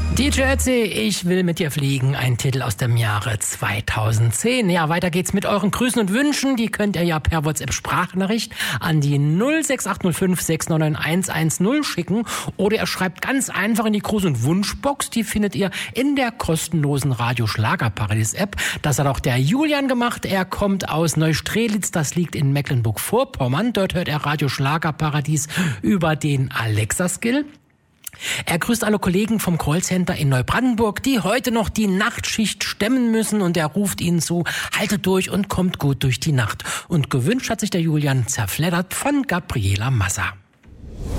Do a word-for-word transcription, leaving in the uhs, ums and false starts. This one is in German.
D J Ötzi, ich will mit dir fliegen, ein Titel aus dem Jahre zweitausendzehn. Ja, weiter geht's mit euren Grüßen und Wünschen. Die könnt ihr ja per WhatsApp-Sprachnachricht an die null sechs acht null fünf sechs neun neun eins eins null schicken. Oder ihr schreibt ganz einfach in die Gruß- und Wunschbox. Die findet ihr in der kostenlosen Radio-Schlagerparadies-App. Das hat auch der Julian gemacht. Er kommt aus Neustrelitz, das liegt in Mecklenburg-Vorpommern. Dort hört er Radio-Schlagerparadies über den Alexa-Skill. Er grüßt alle Kollegen vom Callcenter in Neubrandenburg, die heute noch die Nachtschicht stemmen müssen, und er ruft ihnen zu: haltet durch und kommt gut durch die Nacht. Und gewünscht hat sich der Julian Zerfleddert von Gabriela Massa.